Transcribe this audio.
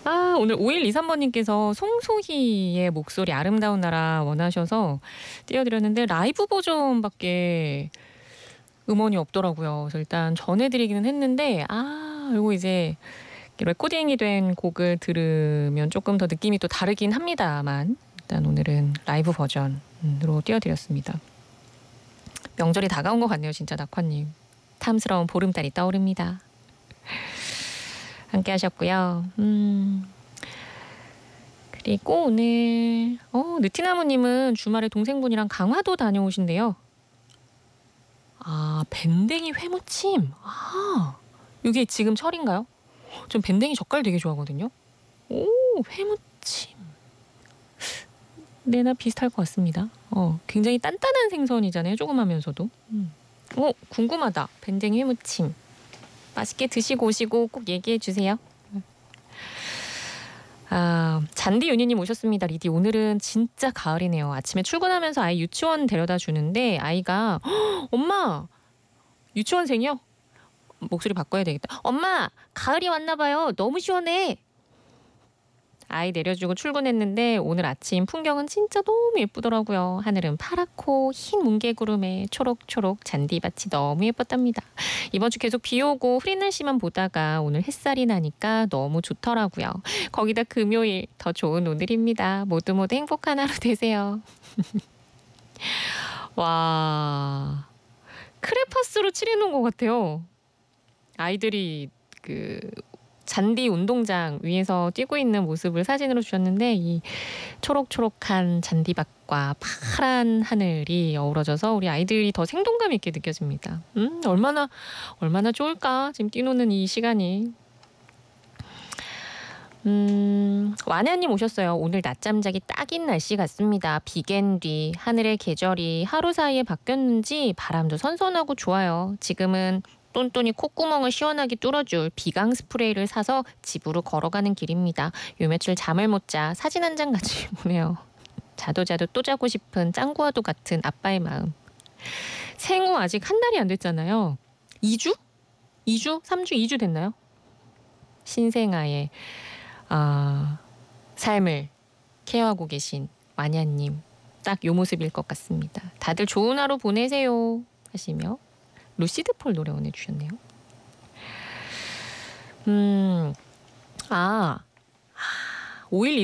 아, 오늘 5123번님께서 송소희의 목소리 아름다운 나라 원하셔서 띄워드렸는데 라이브 버전밖에 음원이 없더라고요. 그래서 일단 전해드리기는 했는데 이거 이제 레코딩이 된 곡을 들으면 조금 더 느낌이 또 다르긴 합니다만 일단 오늘은 라이브 버전으로 띄워드렸습니다. 명절이 다가온 것 같네요. 진짜 낙화님. 탐스러운 보름달이 떠오릅니다. 함께 하셨고요. 그리고 오늘 느티나무님은 주말에 동생분이랑 강화도 다녀오신대요. 아, 밴댕이 회무침. 아, 이게 지금 철인가요? 전 밴댕이 젓갈 되게 좋아하거든요. 오, 회무침. 네, 나 비슷할 것 같습니다. 굉장히 단단한 생선이잖아요. 조그마면서도. 궁금하다. 밴댕이 회무침. 맛있게 드시고 오시고 꼭 얘기해 주세요. 잔디 윤희님 오셨습니다. 리디 오늘은 진짜 가을이네요. 아침에 출근하면서 아이 유치원 데려다 주는데 아이가 엄마 유치원생이요? 목소리 바꿔야 되겠다. 엄마 가을이 왔나 봐요. 너무 시원해. 아이 내려주고 출근했는데 오늘 아침 풍경은 진짜 너무 예쁘더라고요. 하늘은 파랗고 흰 뭉게구름에 초록초록 잔디밭이 너무 예뻤답니다. 이번 주 계속 비 오고 흐린 날씨만 보다가 오늘 햇살이 나니까 너무 좋더라고요. 거기다 금요일 더 좋은 오늘입니다. 모두 모두 행복한 하루 되세요. 와, 크레파스로 칠해놓은 것 같아요. 아이들이 잔디 운동장 위에서 뛰고 있는 모습을 사진으로 주셨는데 이 초록초록한 잔디밭과 파란 하늘이 어우러져서 우리 아이들이 더 생동감 있게 느껴집니다. 얼마나 좋을까 지금 뛰노는 이 시간이. 완야님 오셨어요. 오늘 낮잠 자기 딱인 날씨 같습니다. 비갠 뒤 하늘의 계절이 하루 사이에 바뀌었는지 바람도 선선하고 좋아요. 지금은 똔똔이 콧구멍을 시원하게 뚫어줄 비강 스프레이를 사서 집으로 걸어가는 길입니다. 요 며칠 잠을 못 자 사진 한 장 같이 보내요. 자도 또 자고 싶은 짱구와도 같은 아빠의 마음. 생후 아직 한 달이 안 됐잖아요. 2주? 2주? 3주? 2주 됐나요? 신생아의 삶을 케어하고 계신 완야님. 딱 요 모습일 것 같습니다. 다들 좋은 하루 보내세요 하시며 루시드 폴 노래 보내주셨네요. 512